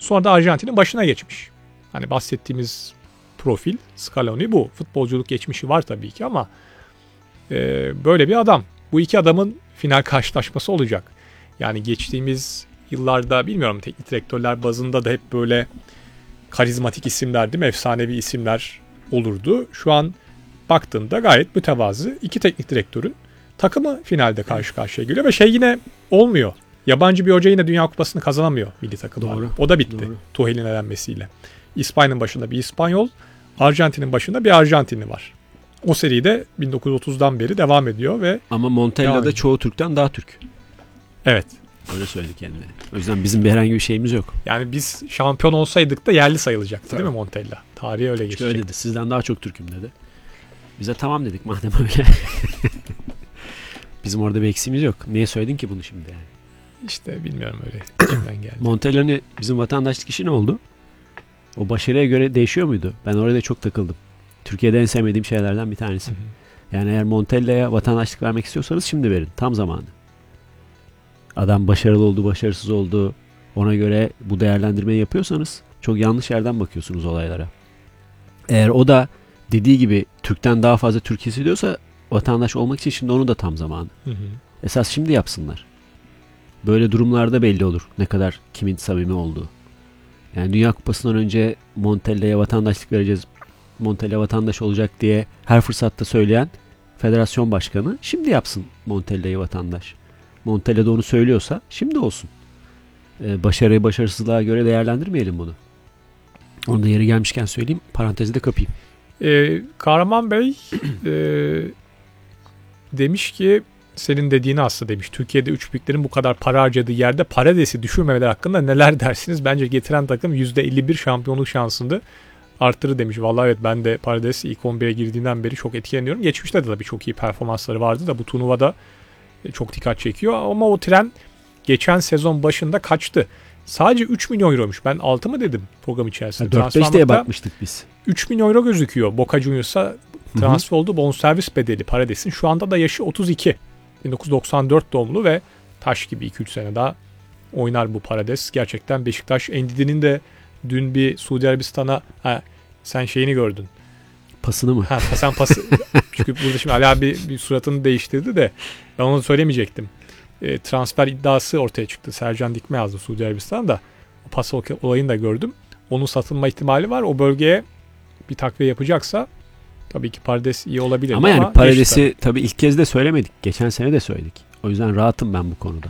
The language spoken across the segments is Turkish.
Sonra da Arjantin'in başına geçmiş. Hani bahsettiğimiz profil Scaloni bu. Futbolculuk geçmişi var tabii ki ama böyle bir adam. Bu iki adamın final karşılaşması olacak. Yani geçtiğimiz yıllarda bilmiyorum teknik direktörler bazında da hep böyle karizmatik isimler değil mi? Efsanevi isimler olurdu. Şu an baktığında gayet mütevazı iki teknik direktörün takımı finalde karşı karşıya geliyor ve yine olmuyor. Yabancı bir hoca yine Dünya Kupası'nı kazanamıyor milli takımlar. O da bitti Tuchel'in elenmesiyle. İspanya'nın başında bir İspanyol, Arjantin'in başında bir Arjantinli var. O seri de 1930'dan beri devam ediyor ve ama Montella'da çoğu Türk'ten daha Türk. Evet. Öyle söyledi kendine. O yüzden bizim bir herhangi bir şeyimiz yok. Yani biz şampiyon olsaydık da yerli sayılacaktı değil mi Montella? Tarihe öyle geçecek. Öyle dedi. Sizden daha çok Türk'üm dedi. Bize tamam dedik madem öyle. Bizim orada bir eksiğimiz yok. Niye söyledin ki bunu şimdi yani? İşte bilmiyorum öyle. İçimden geldi. Montella'nın bizim vatandaşlık işi ne oldu? O başarıya göre değişiyor muydu? Ben orada çok takıldım. Türkiye'de en sevmediğim şeylerden bir tanesi. Hı hı. Yani eğer Montella'ya vatandaşlık vermek istiyorsanız şimdi verin. Tam zamanı. Adam başarılı oldu, başarısız oldu. Ona göre bu değerlendirmeyi yapıyorsanız çok yanlış yerden bakıyorsunuz olaylara. Eğer o da dediği gibi Türk'ten daha fazla Türk hissediyorsa vatandaş olmak için şimdi onu da tam zamanı. Hı hı. Esas şimdi yapsınlar. Böyle durumlarda belli olur ne kadar kimin samimi olduğu. Yani Dünya Kupası'ndan önce Montella'ya vatandaşlık vereceğiz, Montella vatandaş olacak diye her fırsatta söyleyen federasyon başkanı şimdi yapsın Montella'yı vatandaş. Montella da onu söylüyorsa şimdi olsun. Başarıyı başarısızlığa göre değerlendirmeyelim bunu. Onu da yeri gelmişken söyleyeyim. Parantezi de kapayım. Kahraman Bey demiş ki senin dediğini aslında demiş. Türkiye'de üç büyüklerin bu kadar para harcadığı yerde Parades'i düşürmemeleri hakkında neler dersiniz? Bence getiren takım %51 şampiyonluk şansını arttırır demiş. Vallahi evet ben de Paredes ilk 11'e girdiğinden beri çok etkileniyorum. Geçmişte de tabii çok iyi performansları vardı da bu turnuvada çok dikkat çekiyor. Ama o tren geçen sezon başında kaçtı. Sadece 3 milyon euroymuş. Ben 6 mı dedim program içerisinde? 4-5 diye bakmıştık biz. 3 milyon euro gözüküyor. Boca Juniors'a transfer oldu. Bonservis bedeli Parades'in. Şu anda da yaşı 32. 1994 doğumlu ve taş gibi 2-3 sene daha oynar bu Parades. Gerçekten Beşiktaş Endidi'nin de dün bir Suudi Arabistan'a sen şeyini gördün. Pasını mı? Sen pası. Çünkü burada şimdi Ali abi bir suratını değiştirdi de ben onu söylemeyecektim. Transfer iddiası ortaya çıktı. Sercan Dikme yazdı Suudi Arabistan'da. O pas olayını da gördüm. Onun satılma ihtimali var. O bölgeye bir takviye yapacaksa tabii ki Parades iyi olabilir. Ama yani Parades'i tabii ilk kez de söylemedik. Geçen sene de söyledik. O yüzden rahatım ben bu konuda.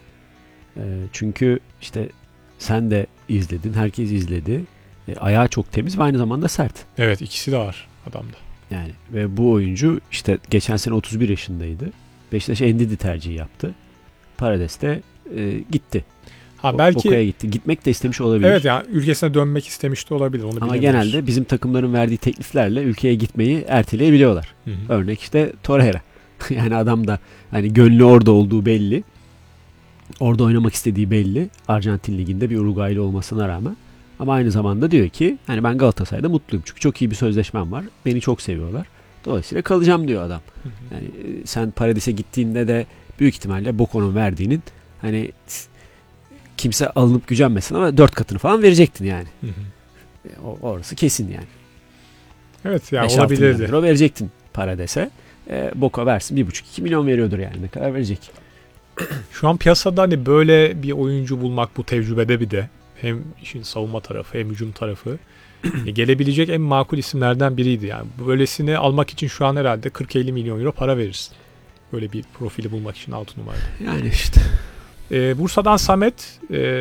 Çünkü işte sen de izledin. Herkes izledi. Ayağı çok temiz ve aynı zamanda sert. Evet ikisi de var adamda. Yani ve bu oyuncu işte geçen sene 31 yaşındaydı. Beşiktaş Endidi tercihi yaptı. Parades de gitti. Belki Boca'ya gitti. Gitmek de istemiş olabilir. Evet yani ülkesine dönmek istemiş de olabilir. Onu ama genelde bizim takımların verdiği tekliflerle ülkeye gitmeyi erteleyebiliyorlar. Hı hı. Örnek işte Torreira. Yani adam da hani gönlü orada olduğu belli. Orada oynamak istediği belli. Arjantin Ligi'nde bir Uruguaylı olmasına rağmen. Ama aynı zamanda diyor ki hani ben Galatasaray'da mutluyum. Çünkü çok iyi bir sözleşmem var. Beni çok seviyorlar. Dolayısıyla kalacağım diyor adam. Hı hı. Yani sen Parades'e gittiğinde de büyük ihtimalle Boca'nın verdiğinin hani kimse alınıp gücenmesin ama 4 katını falan verecektin yani. Hı hı. Orası kesin yani. Evet yani olabilirdi. O verecektin Parades'e. Boca versin 1,5-2 milyon veriyordur yani. Ne kadar verecek? Şu an piyasada hani böyle bir oyuncu bulmak bu tecrübede bir de hem işin savunma tarafı hem hücum tarafı gelebilecek en makul isimlerden biriydi yani. Böylesini almak için şu an herhalde 40-50 milyon euro para verirsin. Böyle bir profili bulmak için 6 numarada. Yani işte. Bursa'dan Samet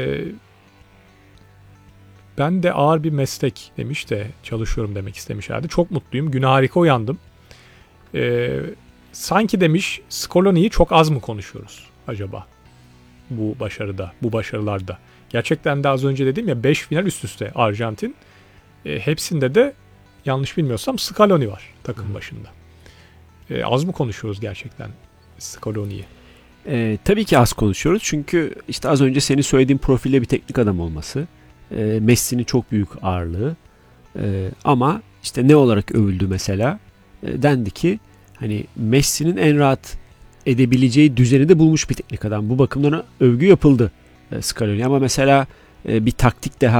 ben de ağır bir meslek demiş de çalışıyorum demek istemiş herhalde. Çok mutluyum. Güne harika uyandım. Sanki demiş Scaloni'yi çok az mı konuşuyoruz acaba? Bu başarıda, bu başarılarda. Gerçekten de az önce dedim ya 5 final üst üste Arjantin. Hepsinde de yanlış bilmiyorsam Scaloni var takım başında. Az mı konuşuyoruz gerçekten Scaloni'yi? Tabii ki az konuşuyoruz. Çünkü işte az önce senin söylediğin profilde bir teknik adam olması. Messi'nin çok büyük ağırlığı. Ama işte ne olarak övüldü mesela? Dendi ki hani Messi'nin en rahat edebileceği düzeni de bulmuş bir teknik adam. Bu bakımdan övgü yapıldı Scaloni. Ama mesela bir taktik deha